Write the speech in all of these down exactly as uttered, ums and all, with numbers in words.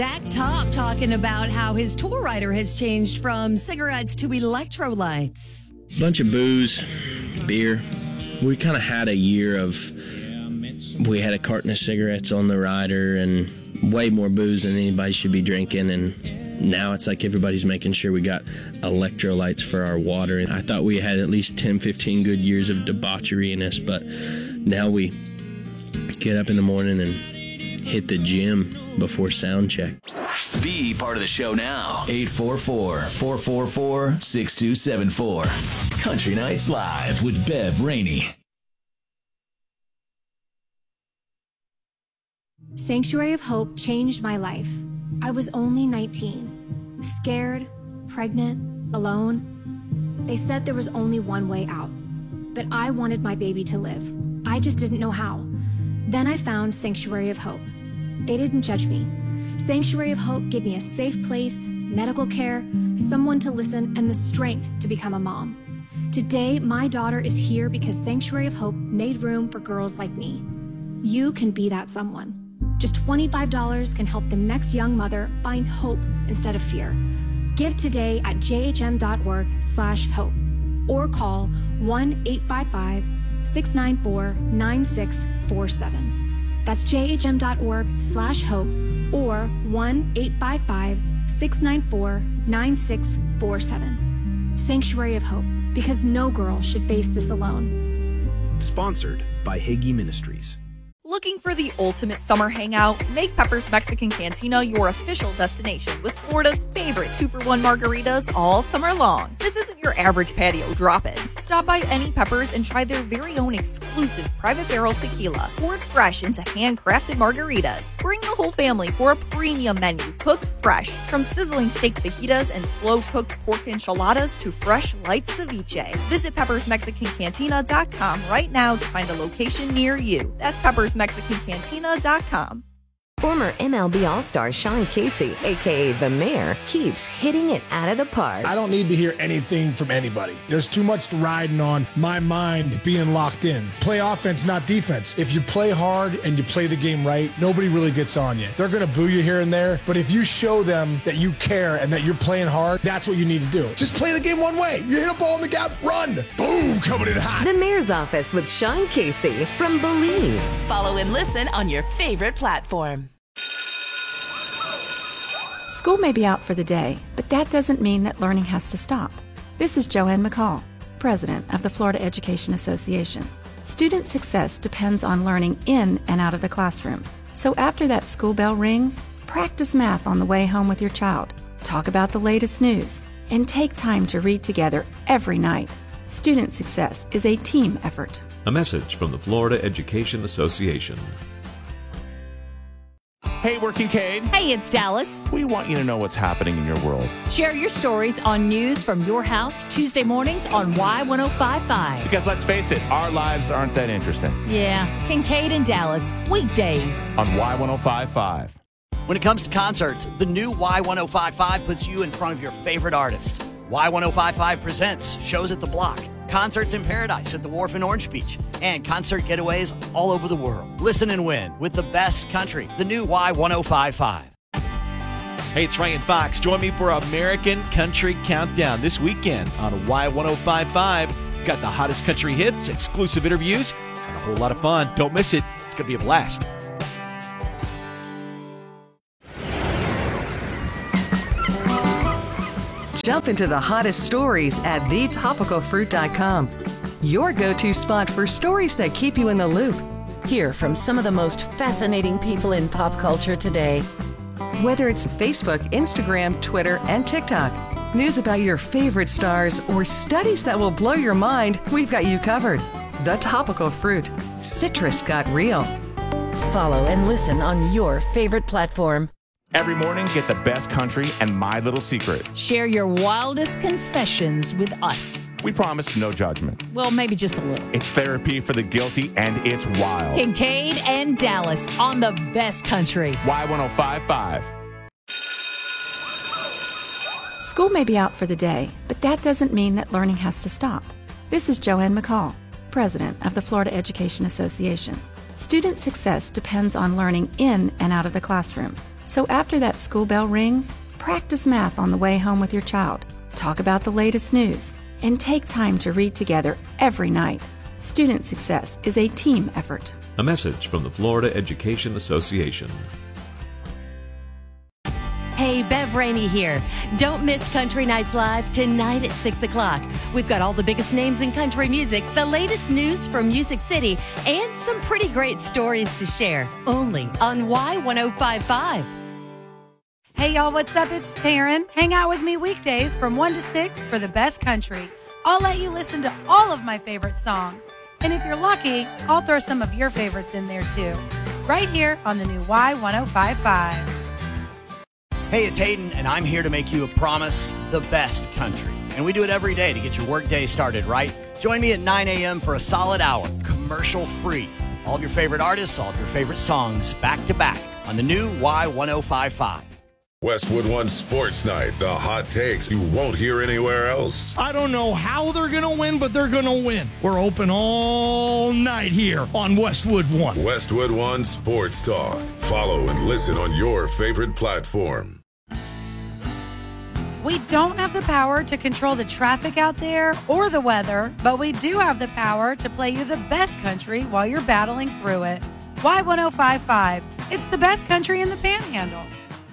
Zach Top talking about how his tour rider has changed from cigarettes to electrolytes. Bunch of booze, beer. We kind of had a year of, we had a carton of cigarettes on the rider and way more booze than anybody should be drinking. And now it's like everybody's making sure we got electrolytes for our water. And I thought we had at least ten, fifteen good years of debauchery in us, but now we get up in the morning and hit the gym before sound check. Be part of the show now. eight four four, four four four, six two seven four. Country Nights Live with Bev Rainey. Sanctuary of Hope changed my life. I was only nineteen, scared, pregnant, alone. They said there was only one way out, but I wanted my baby to live. I just didn't know how. Then I found Sanctuary of Hope. They didn't judge me. Sanctuary of Hope gave me a safe place, medical care, someone to listen, and the strength to become a mom. Today, my daughter is here because Sanctuary of Hope made room for girls like me. You can be that someone. Just twenty-five dollars can help the next young mother find hope instead of fear. Give today at jhm.org slash hope or call one eight five five, six nine four, nine six four seven. That's jhm.org slash hope or one eight five five, six nine four, nine six four seven. Sanctuary of Hope, because no girl should face this alone. Sponsored by Hagee Ministries. Looking for the ultimate summer hangout? Make Pepper's Mexican Cantina your official destination with Florida's favorite two-for-one margaritas all summer long. This isn't your average patio drop-in. Stop by any Pepper's and try their very own exclusive private barrel tequila, poured fresh into handcrafted margaritas. Bring the whole family for a premium menu cooked fresh, from sizzling steak fajitas and slow-cooked pork enchiladas to fresh light ceviche. Visit Pepper's Mexican Cantina dot com right now to find a location near you. That's Pepper's Mexican Cantina dot com. Former M L B All-Star Sean Casey, a k a. The Mayor, keeps hitting it out of the park. I don't need to hear anything from anybody. There's too much riding on my mind being locked in. Play offense, not defense. If you play hard and you play the game right, nobody really gets on you. They're going to boo you here and there, but if you show them that you care and that you're playing hard, that's what you need to do. Just play the game one way. You hit a ball in the gap, run. Boom, coming in hot. The Mayor's Office with Sean Casey from Believe. Follow and listen on your favorite platform. School may be out for the day, but that doesn't mean that learning has to stop. This is Joanne McCall, president of the Florida Education Association. Student success depends on learning in and out of the classroom. So after that school bell rings, practice math on the way home with your child, talk about the latest news, and take time to read together every night. Student success is a team effort. A message from the Florida Education Association. Hey, we're Kincaid. Hey, it's Dallas. We want you to know what's happening in your world. Share your stories on news from your house Tuesday mornings on Y ten fifty-five. Because let's face it, our lives aren't that interesting. Yeah, Kincaid and Dallas, weekdays on Y ten fifty-five. When it comes to concerts, the new Y ten fifty-five puts you in front of your favorite artists. Y ten fifty-five presents shows at the Block, concerts in Paradise at the Wharf in Orange Beach, and concert getaways all over the world. Listen and win with the best country, the new Y ten fifty-five. Hey, it's Ryan Fox. Join me for American Country Countdown this weekend on Y ten fifty-five. We've got the hottest country hits, exclusive interviews, and a whole lot of fun. Don't miss it. It's going to be a blast. Jump into the hottest stories at the topical fruit dot com. Your go-to spot for stories that keep you in the loop. Hear from some of the most fascinating people in pop culture today. Whether it's Facebook, Instagram, Twitter, and TikTok, news about your favorite stars, or studies that will blow your mind, we've got you covered. The Topical Fruit. Citrus got real. Follow and listen on your favorite platform. Every morning, get the best country and My Little Secret. Share your wildest confessions with us. We promise no judgment. Well, maybe just a little. It's therapy for the guilty, and it's wild. Kincaid and Dallas on the best country. Y ten fifty-five. School may be out for the day, but that doesn't mean that learning has to stop. This is Joanne McCall, president of the Florida Education Association. Student success depends on learning in and out of the classroom. So after that school bell rings, practice math on the way home with your child. Talk about the latest news and take time to read together every night. Student success is a team effort. A message from the Florida Education Association. Hey, Bev Rainey here. Don't miss Country Nights Live tonight at six o'clock. We've got all the biggest names in country music, the latest news from Music City, and some pretty great stories to share. Only on Y ten fifty-five. Hey, y'all, what's up? It's Taryn. Hang out with me weekdays from one to six for the best country. I'll let you listen to all of my favorite songs. And if you're lucky, I'll throw some of your favorites in there, too. Right here on the new Y ten fifty-five. Hey, it's Hayden, and I'm here to make you a promise, the best country. And we do it every day to get your workday started right. Join me at nine a.m. for a solid hour, commercial-free. All of your favorite artists, all of your favorite songs, back to back on the new Y ten fifty-five. Westwood One Sports Night, the hot takes you won't hear anywhere else. I don't know how they're going to win, but they're going to win. We're open all night here on Westwood One. Westwood One Sports Talk. Follow and listen on your favorite platform. We don't have the power to control the traffic out there or the weather, but we do have the power to play you the best country while you're battling through it. Y ten fifty-five. It's the best country in the Panhandle.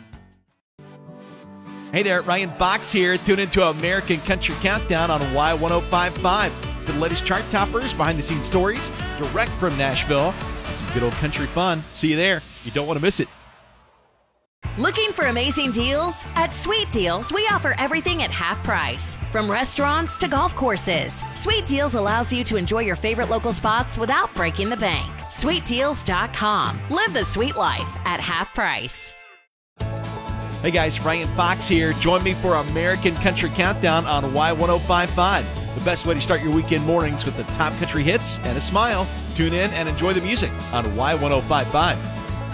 Hey there, Ryan Fox here. Tune into American Country Countdown on Y ten fifty-five for the latest chart toppers, behind-the-scenes stories, direct from Nashville, and some good old country fun. See you there. You don't want to miss it. Looking for amazing deals? At Sweet Deals, we offer everything at half price. From restaurants to golf courses, Sweet Deals allows you to enjoy your favorite local spots without breaking the bank. sweet deals dot com. Live the sweet life at half price. Hey guys, Ryan Fox here. Join me for American Country Countdown on Y ten fifty-five. The best way to start your weekend mornings with the top country hits and a smile. Tune in and enjoy the music on Y ten fifty-five.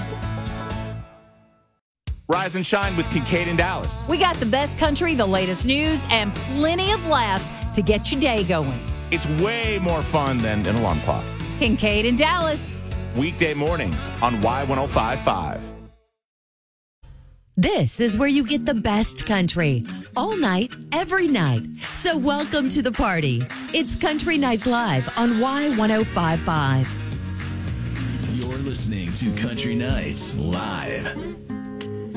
Rise and shine with Kincaid in Dallas. We got the best country, the latest news, and plenty of laughs to get your day going. It's way more fun than an alarm clock. Kincaid in Dallas. Weekday mornings on Y ten fifty-five. This is where you get the best country, all night, every night. So welcome to the party. It's Country Nights Live on Y ten fifty-five. You're listening to Country Nights Live.